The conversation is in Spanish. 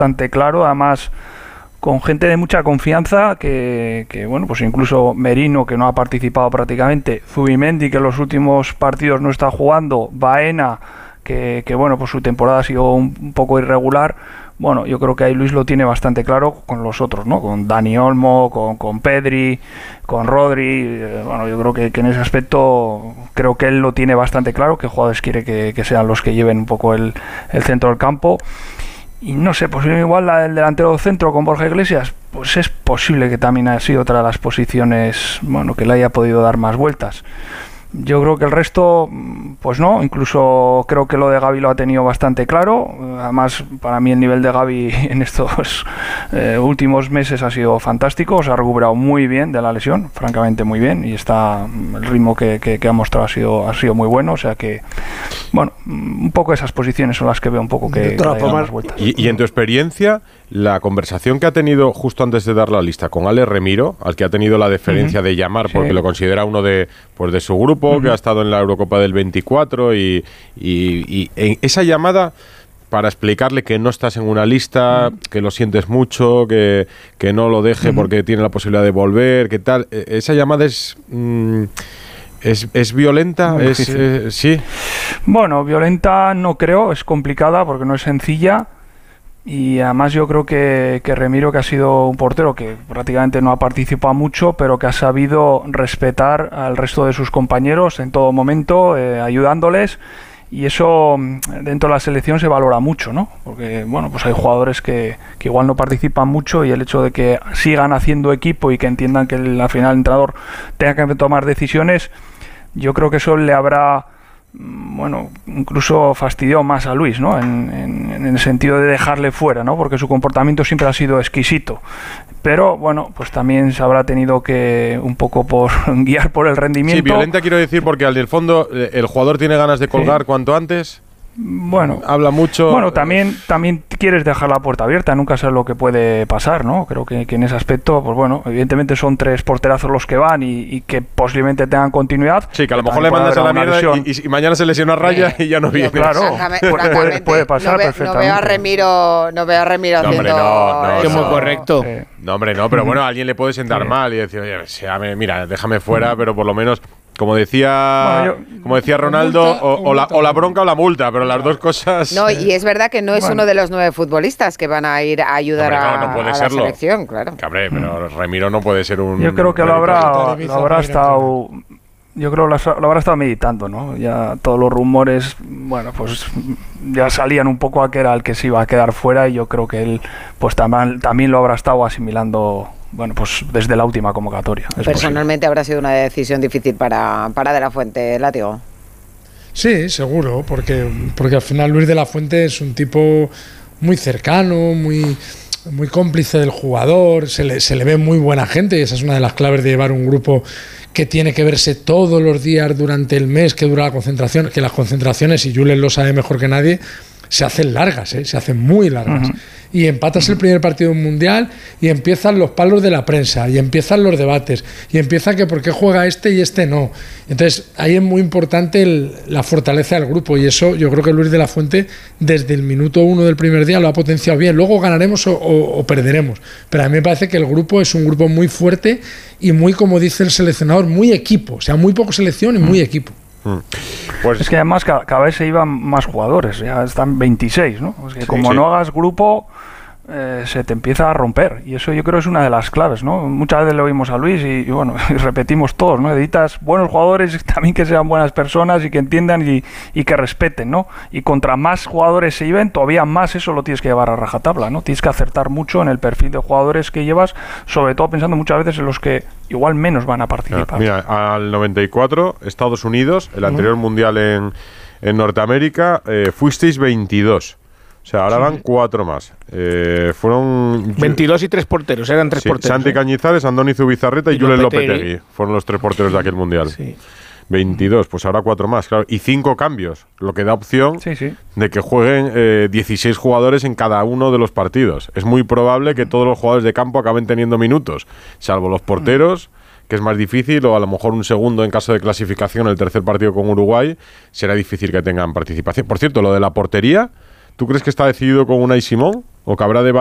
bastante claro, además con gente de mucha confianza que bueno, pues incluso Merino, que no ha participado prácticamente, Zubimendi, que en los últimos partidos no está jugando, Baena, que bueno, pues su temporada ha sido un poco irregular. Bueno, yo creo que ahí Luis lo tiene bastante claro con los otros, ¿no? Con Dani Olmo, con Pedri, con Rodri. Bueno, yo creo que en ese aspecto creo que él lo tiene bastante claro, qué jugadores quiere que sean los que lleven un poco el centro del campo. Y no sé, pues igual el delantero centro con Borja Iglesias, pues es posible que también haya sido otra de las posiciones, bueno, que le haya podido dar más vueltas. Yo creo que el resto, pues no, incluso creo que lo de Gavi lo ha tenido bastante claro. Además, para mí el nivel de Gavi en estos últimos meses ha sido fantástico, se ha recuperado muy bien de la lesión, francamente muy bien, y el ritmo que ha mostrado ha sido muy bueno, o sea que, bueno, un poco esas posiciones son las que veo un poco que dan más vueltas. Y en tu experiencia, la conversación que ha tenido justo antes de dar la lista con Ale Remiro, al que ha tenido la deferencia de llamar porque lo considera uno de su grupo, que ha estado en la Eurocopa del 24 y en esa llamada para explicarle que no estás en una lista, que lo sientes mucho, que no lo deje porque tiene la posibilidad de volver, que tal, esa llamada es violenta, sí. Bueno, violenta no creo, es complicada porque no es sencilla. Y además yo creo que Remiro, que ha sido un portero que prácticamente no ha participado mucho, pero que ha sabido respetar al resto de sus compañeros en todo momento, ayudándoles, y eso dentro de la selección se valora mucho, ¿no? Porque bueno, pues hay jugadores que igual no participan mucho, y el hecho de que sigan haciendo equipo y que entiendan que al final el entrenador tenga que tomar decisiones, yo creo que eso le habrá, bueno, incluso fastidió más a Luis, ¿no? En el sentido de dejarle fuera, ¿no? Porque su comportamiento siempre ha sido exquisito. Pero, bueno, pues también se habrá tenido que un poco guiar por el rendimiento. Sí, violenta quiero decir porque al del fondo el jugador tiene ganas de colgar cuanto antes. Bueno, habla mucho. Bueno, también quieres dejar la puerta abierta, nunca sabes lo que puede pasar, ¿no? Creo que en ese aspecto, pues bueno, evidentemente son 3 porterazos los que van y que posiblemente tengan continuidad. Sí, que a lo mejor le mandas a la mierda y mañana se lesiona Raya y ya no viene. Claro, puede pasar perfectamente. No veo a Remiro haciendo... No, muy correcto. No, hombre, no, pero bueno, a alguien le puede sentar mal y decir, oye, mira, déjame fuera, pero por lo menos... Como decía Ronaldo, o la bronca o la multa, pero las dos cosas... No, y es verdad que no es uno de los 9 futbolistas que van a ir a ayudar a la selección, claro. Cabré, pero Remiro no puede ser un... Yo creo que lo habrá estado... Yo creo que lo habrá estado meditando, ¿no? Ya todos los rumores, bueno, pues ya salían un poco a que era el que se iba a quedar fuera, y yo creo que él pues también lo habrá estado asimilando... Bueno, pues desde la última convocatoria. Personalmente habrá sido una decisión difícil para De la Fuente, Látigo. Sí, seguro, porque al final Luis de la Fuente es un tipo muy cercano, muy cómplice del jugador, se le ve muy buena gente, y esa es una de las claves de llevar un grupo que tiene que verse todos los días durante el mes que dura la concentración, que las concentraciones, y Julen lo sabe mejor que nadie, se hacen largas, se hacen muy largas. Y empatas el primer partido mundial y empiezan los palos de la prensa, y empiezan los debates, y empieza que por qué juega este y este no. Entonces ahí es muy importante la fortaleza del grupo, y eso yo creo que Luis de la Fuente desde el minuto 1 del primer día lo ha potenciado bien. Luego ganaremos o perderemos, pero a mí me parece que el grupo es un grupo muy fuerte y muy, como dice el seleccionador, muy equipo, o sea, muy poco selección y muy equipo. Pues es que además cada vez se iban más jugadores, ya están 26, ¿no? Es que como no hagas grupo, se te empieza a romper, y eso yo creo es una de las claves, ¿no? Muchas veces le oímos a Luis y bueno, y repetimos todos, ¿no? Necesitas buenos jugadores, también que sean buenas personas y que entiendan y que respeten, ¿no? Y contra más jugadores se lleven, todavía más eso lo tienes que llevar a rajatabla, ¿no? Tienes que acertar mucho en el perfil de jugadores que llevas, sobre todo pensando muchas veces en los que igual menos van a participar. Mira, al 94, Estados Unidos, el anterior mundial en Norteamérica, fuisteis 22. O sea, ahora van 4 más. Fueron 22 y 3 porteros, eran 3 porteros. Santi Cañizares, Andoni Zubizarreta y Julen Lopetegui. Fueron los 3 porteros de aquel mundial. Sí. 22, pues ahora 4 más, claro. Y 5 cambios, lo que da opción de que jueguen 16 jugadores en cada uno de los partidos. Es muy probable que todos los jugadores de campo acaben teniendo minutos, salvo los porteros, que es más difícil, o a lo mejor un segundo en caso de clasificación, el tercer partido con Uruguay, será difícil que tengan participación. Por cierto, lo de la portería, ¿tú crees que está decidido con Unai Simón? o que habrá de